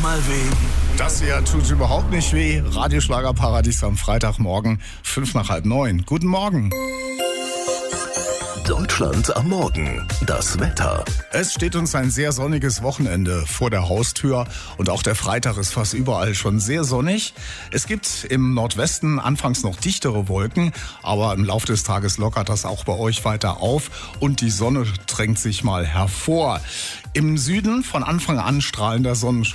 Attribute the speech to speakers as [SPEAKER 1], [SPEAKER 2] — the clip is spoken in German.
[SPEAKER 1] mal weh?
[SPEAKER 2] Das hier tut überhaupt nicht weh. Radioschlagerparadies am Freitagmorgen, 8:55. Guten Morgen.
[SPEAKER 1] Deutschland am Morgen. Das Wetter.
[SPEAKER 2] Es steht uns ein sehr sonniges Wochenende vor der Haustür und auch der Freitag ist fast überall schon sehr sonnig. Es gibt im Nordwesten anfangs noch dichtere Wolken, aber im Laufe des Tages lockert das auch bei euch weiter auf und die Sonne drängt sich mal hervor. Im Süden von Anfang an strahlender Sonnenschein.